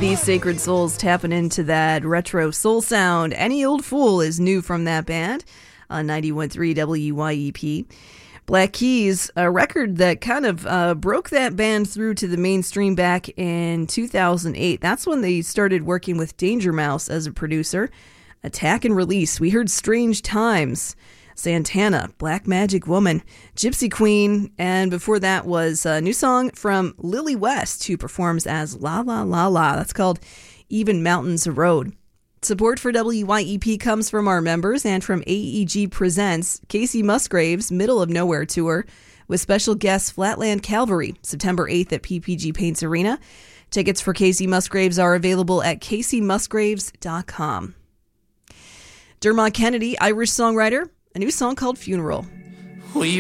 These Sacred Souls tapping into that retro soul sound. Any Old Fool is new from that band on 91.3 WYEP. Black Keys, a record that kind of broke that band through to the mainstream back in 2008. That's when they started working with Danger Mouse as a producer. Attack and Release. We heard Strange Times, Santana, Black Magic Woman, Gypsy Queen, and before that was a new song from Lily West, who performs as La La La La. That's called Even Mountains Road. Support for WYEP comes from our members and from AEG Presents Casey Musgraves' Middle of Nowhere Tour with special guests Flatland Cavalry, September 8th at PPG Paints Arena. Tickets for Casey Musgraves are available at caseymusgraves.com. Dermot Kennedy, Irish songwriter, a new song called Funeral. We